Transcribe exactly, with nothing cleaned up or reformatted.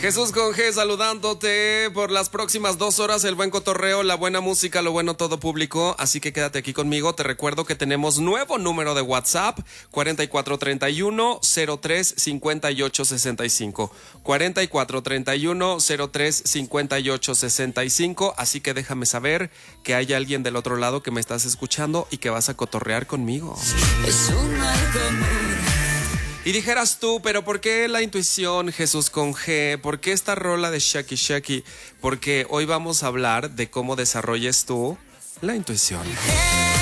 Jesús con G saludándote por las próximas dos horas, el buen cotorreo, la buena música, lo bueno todo público, así que quédate aquí conmigo. Te recuerdo que tenemos nuevo número de WhatsApp, cuatro cuatro tres uno, cero tres cinco ocho seis cinco, cuatro cuatro tres uno, cero tres cinco ocho seis cinco, así que déjame saber que hay alguien del otro lado que me estás escuchando y que vas a cotorrear conmigo. Es un mal común. Y dijeras tú, pero ¿por qué la intuición, Jesús con G? ¿Por qué esta rola de Shaki Shaki? Porque hoy vamos a hablar de cómo desarrolles tú la intuición.